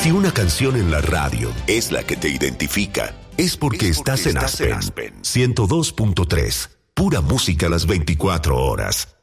Si una canción en la radio es la que te identifica, es porque estás en Aspen 102.3. Pura música las 24 horas.